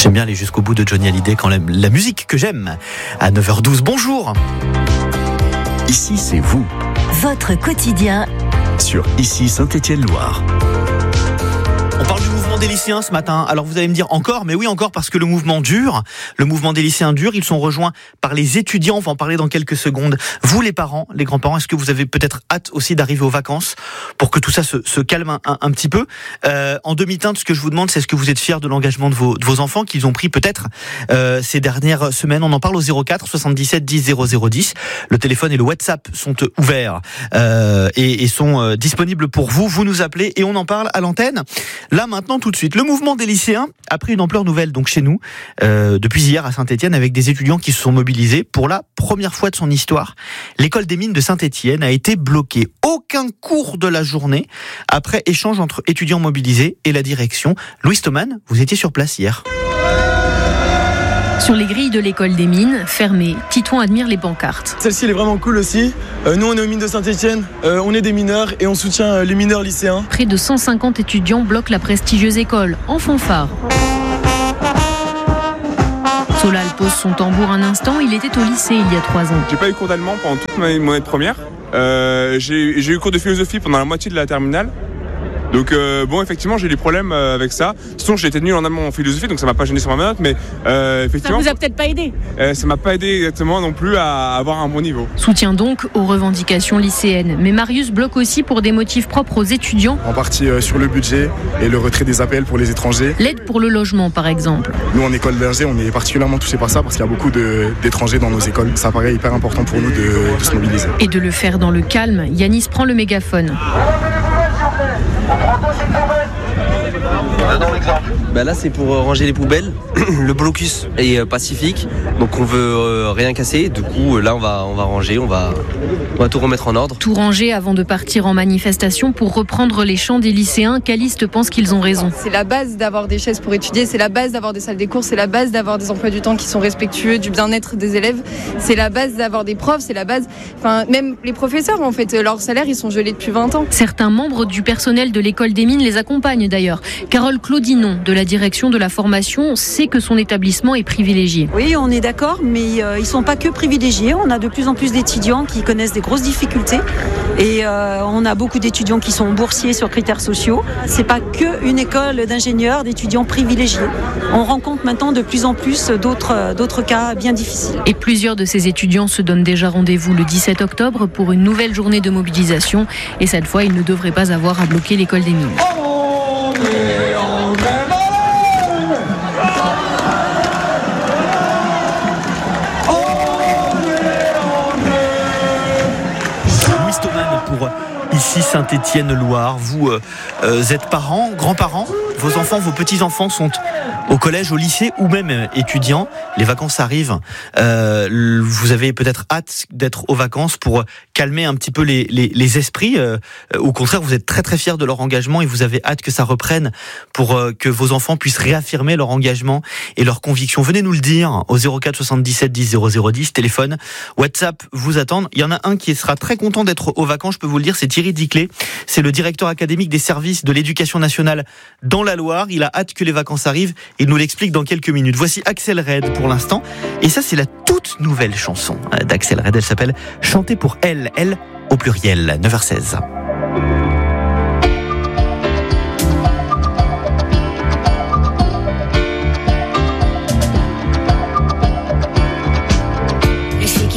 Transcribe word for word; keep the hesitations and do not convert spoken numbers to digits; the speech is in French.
J'aime bien aller jusqu'au bout de Johnny Hallyday quand la, la musique que j'aime. À neuf heures douze, bonjour. Ici, c'est vous. Votre quotidien. Sur Ici Saint-Étienne-Loire. On parle du mouvement des lycéens ce matin. Alors vous allez me dire encore, mais oui encore parce que le mouvement dure. Le mouvement des lycéens dure. Ils sont rejoints par les étudiants. On va en parler dans quelques secondes. Vous les parents, les grands-parents, est-ce que vous avez peut-être hâte aussi d'arriver aux vacances pour que tout ça se, se calme un, un, un petit peu euh, En demi-teinte, ce que je vous demande, c'est est-ce que vous êtes fiers de l'engagement de vos, de vos enfants qu'ils ont pris peut-être euh, ces dernières semaines. On en parle au zéro quatre soixante-dix-sept dix zéro zéro dix. Le téléphone et le WhatsApp sont ouverts euh, et, et sont euh, disponibles pour vous. Vous nous appelez et on en parle à l'antenne. Là maintenant, tout de suite, le mouvement des lycéens a pris une ampleur nouvelle donc chez nous euh, depuis hier à Saint-Étienne avec des étudiants qui se sont mobilisés pour la première fois de son histoire. L'école des mines de Saint-Étienne a été bloquée. Aucun cours de la journée après échange entre étudiants mobilisés et la direction. Louis Stoman, vous étiez sur place hier. Sur les grilles de l'école des mines, fermées, Titouan admire les pancartes. Celle-ci elle est vraiment cool aussi. Euh, nous on est aux mines de Saint-Étienne, euh, on est des mineurs et on soutient euh, les mineurs lycéens. Près de cent cinquante étudiants bloquent la prestigieuse école, en fanfare. Solal pose son tambour un instant, il était au lycée il y a trois ans. J'ai pas eu cours d'allemand pendant toute ma année de première. Euh, j'ai, j'ai eu cours de philosophie pendant la moitié de la terminale. Donc euh, bon, effectivement, j'ai eu des problèmes euh, avec ça. De toute façon, j'ai été nul en allemand en philosophie, donc ça m'a pas gêné sur ma note, mais euh, effectivement... Ça vous a peut-être pas aidé euh, Ça m'a pas aidé exactement non plus à avoir un bon niveau. Soutien donc aux revendications lycéennes. Mais Marius bloque aussi pour des motifs propres aux étudiants. En partie euh, sur le budget et le retrait des appels pour les étrangers. L'aide pour le logement, par exemple. Nous, en école Berger, on est particulièrement touchés par ça parce qu'il y a beaucoup de, d'étrangers dans nos écoles. Ça paraît hyper important pour nous de, de se mobiliser. Et de le faire dans le calme, Yanis prend le mégaphone. Bah là c'est pour ranger les poubelles, le blocus est pacifique, donc on veut euh, rien casser, du coup là on va, on va ranger, on va, on va tout remettre en ordre. Tout ranger avant de partir en manifestation pour reprendre les chants des lycéens. Caliste pense qu'ils ont raison. C'est la base d'avoir des chaises pour étudier, c'est la base d'avoir des salles des cours, c'est la base d'avoir des emplois du temps qui sont respectueux du bien-être des élèves, c'est la base d'avoir des profs, c'est la base, enfin même les professeurs en fait, leurs salaires ils sont gelés depuis vingt ans. Certains membres du personnel de l'école des mines les accompagnent d'ailleurs. Carole Claudinon de la direction de la formation sait que son établissement est privilégié. Oui, on est d'accord, mais euh, ils ne sont pas que privilégiés. On a de plus en plus d'étudiants qui connaissent des grosses difficultés et euh, on a beaucoup d'étudiants qui sont boursiers sur critères sociaux. C'est pas que une école d'ingénieurs, d'étudiants privilégiés. On rencontre maintenant de plus en plus d'autres, d'autres cas bien difficiles. Et plusieurs de ces étudiants se donnent déjà rendez-vous le dix-sept octobre pour une nouvelle journée de mobilisation. Et cette fois, ils ne devraient pas avoir à bloquer l'école des mines. Pour Ici Saint-Étienne-Loire, vous euh, euh, êtes parents, grands-parents, vos enfants, vos petits-enfants sont au collège, au lycée ou même étudiants. Les vacances arrivent. Euh, vous avez peut-être hâte d'être aux vacances pour calmer un petit peu les, les, les esprits. Euh, au contraire, vous êtes très très fiers de leur engagement et vous avez hâte que ça reprenne pour euh, que vos enfants puissent réaffirmer leur engagement et leur conviction. Venez nous le dire au zéro quatre soixante-dix-sept dix zéro zéro dix, téléphone, WhatsApp vous attendent. Il y en a un qui sera très content d'être aux vacances, je peux vous le dire, c'est Thierry Diclé. C'est le directeur académique des services de l'éducation nationale dans la Loire. Il a hâte que les vacances arrivent. Il nous l'explique dans quelques minutes. Voici Axel Red pour l'instant. Et ça, c'est la toute nouvelle chanson d'Axel Red. Elle s'appelle Chanter pour elle, elle au pluriel. neuf heures seize.